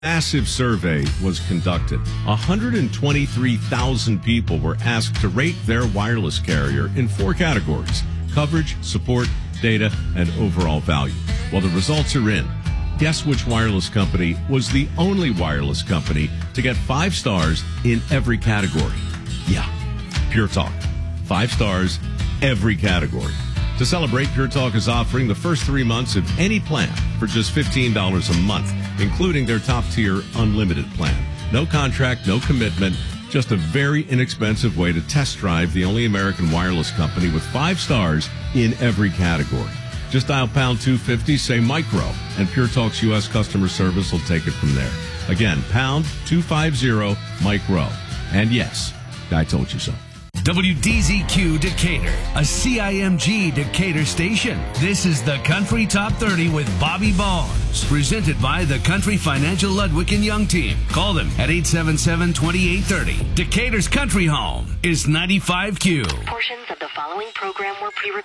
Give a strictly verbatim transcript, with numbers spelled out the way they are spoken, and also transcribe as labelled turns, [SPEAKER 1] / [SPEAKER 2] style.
[SPEAKER 1] Massive survey was conducted. one hundred twenty-three thousand people were asked to rate their wireless carrier in four categories: coverage, support, data, and overall value. Well, the results are in. Guess which wireless company was the only wireless company to get five stars in every category? Yeah, Pure Talk. Five stars, every category. To celebrate, Pure Talk is offering the first three months of any plan for just fifteen dollars a month, including their top-tier unlimited plan. No contract, no commitment, just a very inexpensive way to test drive the only American wireless company with five stars in every category. Just dial pound two fifty, say micro, and Pure Talk's U S customer service will take it from there. Again, pound two fifty, micro. And yes, I told you so.
[SPEAKER 2] W D Z Q Decatur, a C I M G Decatur station. This is the Country Top thirty with Bobby Bones, presented by the Country Financial Ludwig and Young team. Call them at eight seven seven, two eight three zero. Decatur's country home is ninety-five Q.
[SPEAKER 3] Portions of the following program were pre